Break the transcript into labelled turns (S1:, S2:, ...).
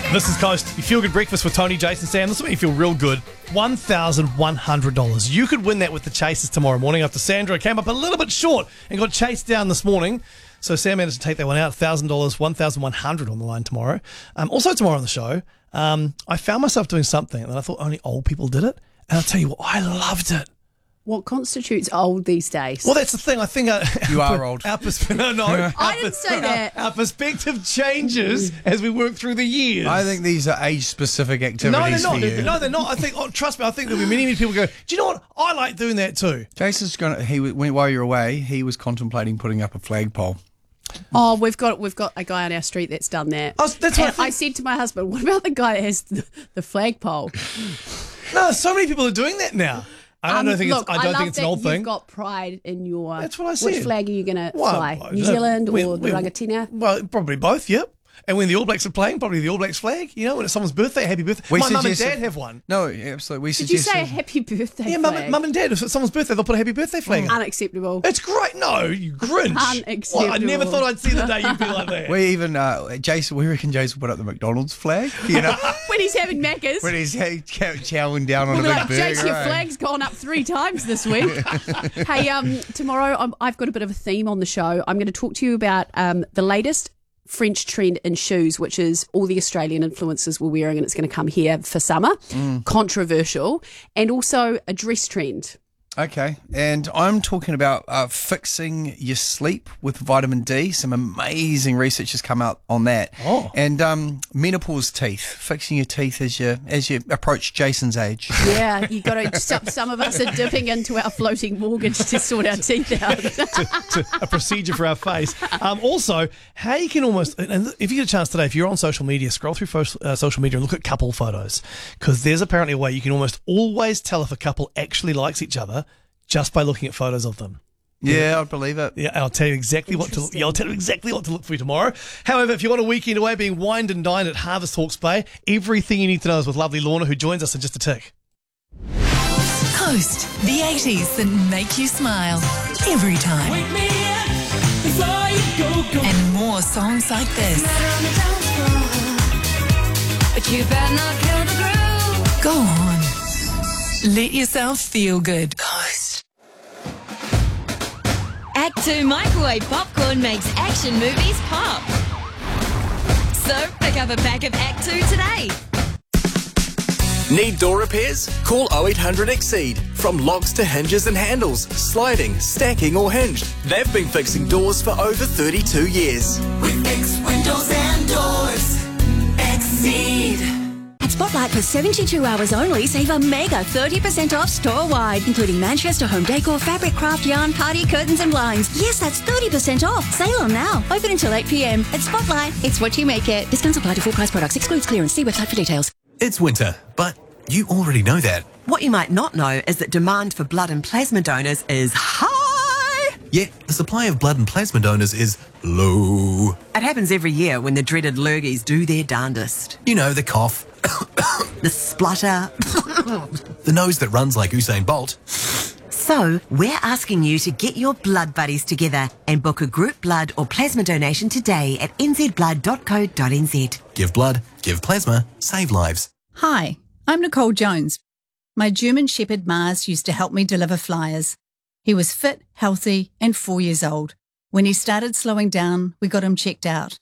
S1: This is Coast. You feel good breakfast with Tony, Jason, Sam. This will make you feel real good. $1,100. You could win that with the Chasers tomorrow morning after Sandra came up a little bit short and got chased down this morning. So Sam managed to take that one out. $1,000, $1,100 on the line tomorrow. Also tomorrow on the show, I found myself doing something and I thought only old people did it. And I'll tell you what, I loved it.
S2: What constitutes old these days?
S1: Well, that's the thing. I think
S3: you are old.
S1: No,
S2: I didn't say that.
S1: Our perspective changes as we work through the years.
S3: I think these are age-specific activities.
S1: No, they're not.
S3: For you.
S1: No, they're not. I think. Trust me. I think there'll be many people go. Do you know what? I like doing that too.
S3: Jason's going. While you're away, he was contemplating putting up a flagpole.
S2: Oh, we've got a guy on our street that's done that.
S1: That's what
S2: I said to my husband, "What about the guy that has the flagpole?"
S1: No, so many people are doing that now. I don't think it's an old thing.
S2: You've got pride in your.
S1: That's what I said.
S2: Which flag are you going to fly? New Zealand or the Rangatina?
S1: Well, probably both. Yep. And when the All Blacks are playing, probably the All Blacks flag. You know, when it's someone's birthday, happy birthday. My mum and dad have one.
S3: No, absolutely.
S2: Did you say a happy birthday?
S1: Yeah,
S2: flag?
S1: mum and dad. If it's someone's birthday, they'll put a happy birthday flag in.
S2: Unacceptable.
S1: It's great. No, you Grinch.
S2: Unacceptable.
S1: Well, I never thought I'd see the day you'd be like that.
S3: We even we reckon Jason put up the McDonald's flag. You know,
S2: when he's having Maccas.
S3: When he's chowing down on
S2: we'll
S3: a big
S2: like,
S3: burger.
S2: Jason, your flag's gone up 3 times this week. Hey, tomorrow I've got a bit of a theme on the show. I'm going to talk to you about the latest French trend in shoes, which is all the Australian influencers were wearing and it's going to come here for summer. Controversial. And also a dress trend.
S3: Okay, and I'm talking about fixing your sleep with vitamin D. Some amazing research has come out on that.
S1: Oh.
S3: And menopause teeth, fixing your teeth as you approach Jason's age.
S2: Yeah, you got to. Some of us are dipping into our floating mortgage to sort our teeth out.
S1: A procedure for our face. Also, how you can almost, and if you get a chance today, if you're on social media, scroll through social media and look at couple photos, because there's apparently a way you can almost always tell if a couple actually likes each other just by looking at photos of them.
S3: Yeah, I believe it.
S1: Yeah, I'll tell you exactly what to look. Yeah, I'll tell you exactly what to look for you tomorrow. However, if you want a weekend away being wined and dined at Harvest Hawke's Bay, everything you need to know is with lovely Lorna, who joins us in just a tick.
S4: Coast, the 80s that make you smile every time.
S5: Wake me up before you go.
S4: And more songs like this.
S5: But you better not kill the groove.
S4: Go on. Let yourself feel good. Coast.
S6: Act 2 microwave popcorn makes action movies pop. So pick up a pack of Act 2 today.
S7: Need door repairs? Call 0800 Exceed. From locks to hinges and handles, sliding, stacking or hinged, they've been fixing doors for over 32 years.
S5: We fix windows and doors. Exceed.
S8: At Spotlight for 72 hours only, save a mega 30% off store-wide, including Manchester home decor, fabric, craft, yarn, party, curtains and blinds. Yes, that's 30% off. Sale on now. Open until 8 p.m. At Spotlight, it's what you make it. Discounts apply to full price products. Excludes clearance. See website for details.
S9: It's winter, but you already know that.
S10: What you might not know is that demand for blood and plasma donors is high.
S9: Yet the supply of blood and plasma donors is low.
S10: It happens every year when the dreaded lurgies do their darndest.
S9: You know, the cough,
S10: the splutter,
S9: the nose that runs like Usain Bolt.
S10: So, we're asking you to get your blood buddies together and book a group blood or plasma donation today at nzblood.co.nz.
S9: Give blood, give plasma, save lives.
S11: Hi, I'm Nicole Jones. My German Shepherd Mars used to help me deliver flyers. He was fit, healthy, and 4 years old. When he started slowing down, we got him checked out.